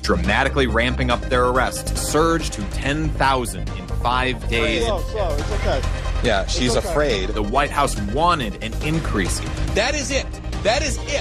dramatically ramping up their arrests, surged to 10,000 in 5 days. Slow, it's okay. Yeah, she's afraid. The White House wanted an increase. That is it. That is it.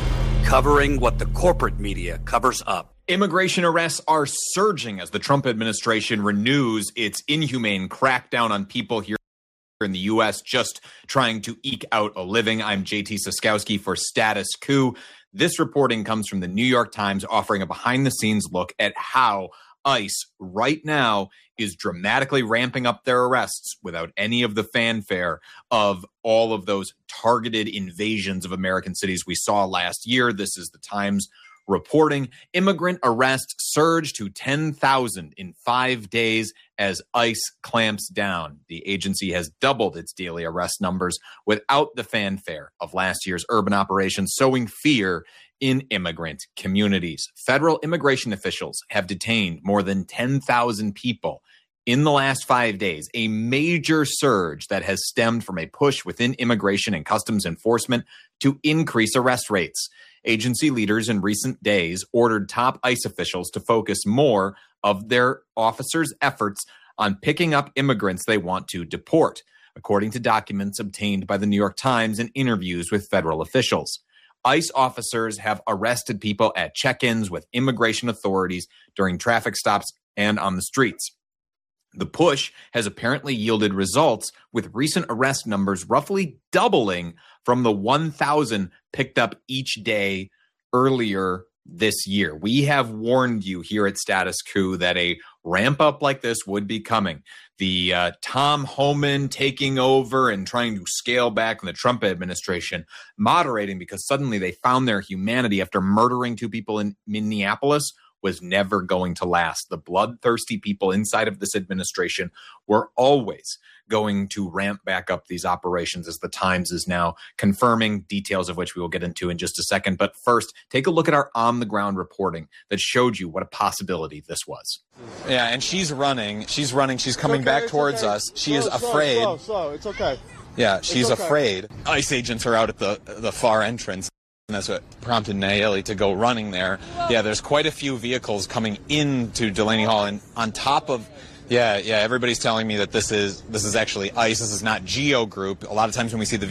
Covering what the corporate media covers up. Immigration arrests are surging as the Trump administration renews its inhumane crackdown on people here in the U.S. just trying to eke out a living. I'm JT Siskowski for Status Coup. This reporting comes from the New York Times, offering a behind-the-scenes look at how ICE right now is dramatically ramping up their arrests without any of the fanfare of all of those targeted invasions of American cities we saw last year. This is the Times reporting. Immigrant arrests surged to 10,000 in 5 days as ICE clamps down. The agency has doubled its daily arrest numbers without the fanfare of last year's urban operation, sowing fear in immigrant communities. Federal immigration officials have detained more than 10,000 people in the last 5 days, a major surge that has stemmed from a push within immigration and customs enforcement to increase arrest rates. Agency leaders in recent days ordered top ICE officials to focus more of their officers' efforts on picking up immigrants they want to deport, according to documents obtained by the New York Times and interviews with federal officials. ICE officers have arrested people at check-ins with immigration authorities during traffic stops and on the streets. The push has apparently yielded results, with recent arrest numbers roughly doubling from the 1,000 picked up each day earlier this year. We have warned you here at Status Coup that a ramp up like this would be coming. The Tom Homan taking over and trying to scale back in the Trump administration, moderating because suddenly they found their humanity after murdering 2 people in Minneapolis, was never going to last. The bloodthirsty people inside of this administration were always going to ramp back up these operations, as the Times is now confirming, details of which we will get into in just a second. But first, take a look at our on-the-ground reporting that showed you what a possibility this was. Yeah, and she's running. She's coming back towards us. She is afraid. Slow, it's okay. Yeah, she's afraid. ICE agents are out at the far entrance. And that's what prompted Nayeli to go running there. Yeah, there's quite a few vehicles coming into Delaney Hall, and on top of, everybody's telling me that this is actually ICE. This is not Geo Group. A lot of times when we see the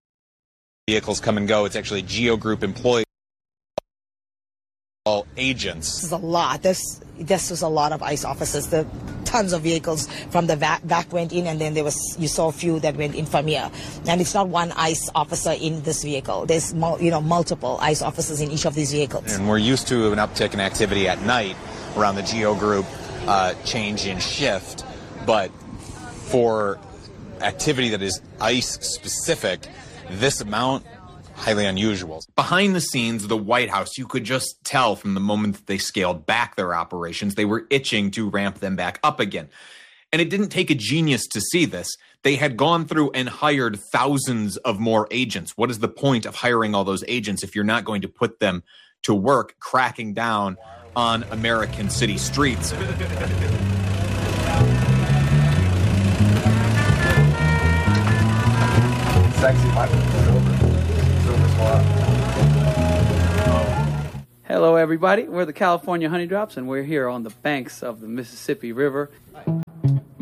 vehicles come and go, it's actually Geo Group employees, all agents. This is a lot. This was a lot of ICE officers. The tons of vehicles from the back went in, and then you saw a few that went in from here. And it's not one ICE officer in this vehicle. There's multiple ICE officers in each of these vehicles. And we're used to an uptick in activity at night around the Geo Group change in shift, but for activity that is ICE specific, this amount, highly unusual. Behind the scenes, the White House, you could just tell from the moment that they scaled back their operations, they were itching to ramp them back up again. And it didn't take a genius to see this. They had gone through and hired thousands of more agents. What is the point of hiring all those agents if you're not going to put them to work cracking down on American city streets? Hello, everybody. We're the California Honey Drops, and we're here on the banks of the Mississippi River.